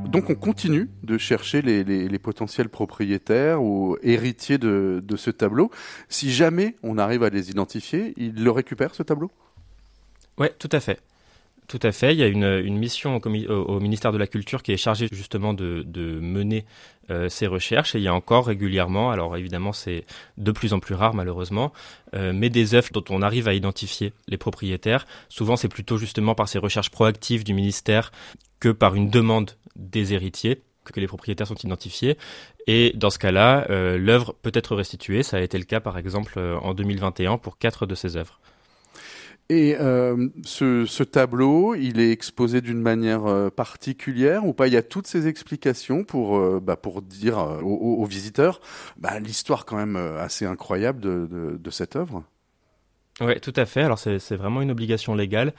Donc on continue de chercher les potentiels propriétaires ou héritiers de ce tableau. Si jamais on arrive à les identifier, ils le récupèrent, ce tableau ? Ouais, tout à fait. Tout à fait. Il y a une mission au ministère de la Culture qui est chargée justement de mener ces recherches. Et il y a encore régulièrement, alors évidemment c'est de plus en plus rare malheureusement, mais des œuvres dont on arrive à identifier les propriétaires. Souvent c'est plutôt justement par ces recherches proactives du ministère que par une demande des héritiers que les propriétaires sont identifiés. Et dans ce cas-là, l'œuvre peut être restituée. Ça a été le cas par exemple en 2021 pour 4 de ces œuvres. Et ce tableau, il est exposé d'une manière particulière ou pas ? Il y a toutes ces explications pour dire aux visiteurs l'histoire quand même assez incroyable de cette œuvre. Oui, tout à fait. Alors c'est vraiment une obligation légale.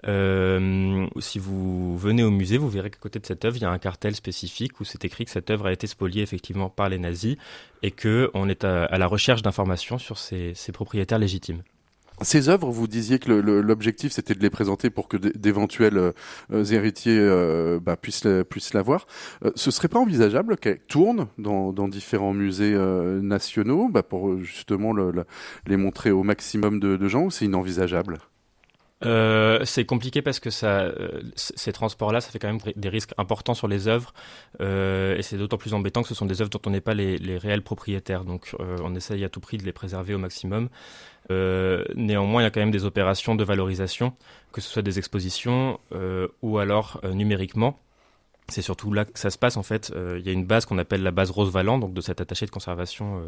Si vous venez au musée, vous verrez qu'à côté de cette œuvre, il y a un cartel spécifique où c'est écrit que cette œuvre a été spoliée effectivement par les nazis et qu'on est à la recherche d'informations sur ses propriétaires légitimes. Ces œuvres, vous disiez que l'objectif c'était de les présenter pour que d'éventuels héritiers puissent la voir. Ce serait pas envisageable qu'elles tournent dans différents musées nationaux pour justement les montrer au maximum de gens, ou c'est inenvisageable ? C'est compliqué parce que ces transports-là, ça fait quand même des risques importants sur les œuvres et c'est d'autant plus embêtant que ce sont des œuvres dont on n'est pas les réels propriétaires. Donc on essaye à tout prix de les préserver au maximum. Néanmoins, il y a quand même des opérations de valorisation, que ce soit des expositions ou alors numériquement. C'est surtout là que ça se passe en fait. Il y a une base qu'on appelle la base Roosevelt, donc de cet attaché de conservation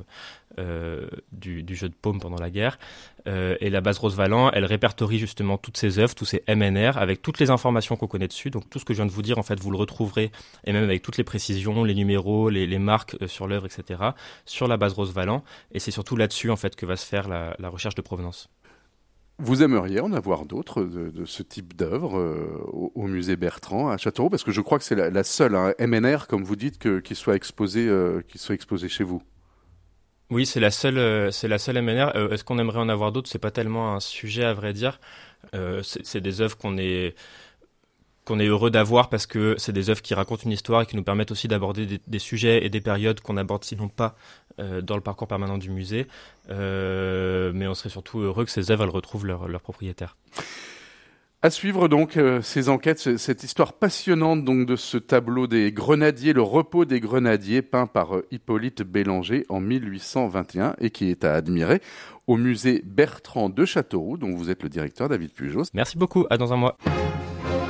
du jeu de paume pendant la guerre. Et la base Roosevelt, elle répertorie justement toutes ces œuvres, tous ces MNR, avec toutes les informations qu'on connaît dessus. Donc tout ce que je viens de vous dire, en fait, vous le retrouverez, et même avec toutes les précisions, les numéros, les marques sur l'œuvre, etc., sur la base Roosevelt. Et c'est surtout là-dessus en fait que va se faire la recherche de provenance. Vous aimeriez en avoir d'autres de ce type d'œuvre au musée Bertrand à Châteauroux ? Parce que je crois que c'est la seule MNR, comme vous dites, qui soit exposée chez vous. Oui, c'est la seule MNR. Est-ce qu'on aimerait en avoir d'autres ? C'est pas tellement un sujet à vrai dire. C'est des œuvres qu'on est heureux d'avoir parce que c'est des œuvres qui racontent une histoire et qui nous permettent aussi d'aborder des sujets et des périodes qu'on n'aborde sinon pas dans le parcours permanent du musée. Mais on serait surtout heureux que ces œuvres elles retrouvent leur propriétaire. À suivre donc ces enquêtes, cette histoire passionnante donc de ce tableau des Grenadiers, le repos des Grenadiers, peint par Hippolyte Bélanger en 1821 et qui est à admirer au musée Bertrand de Châteauroux, dont vous êtes le directeur, David Pujos. Merci beaucoup, à dans un mois.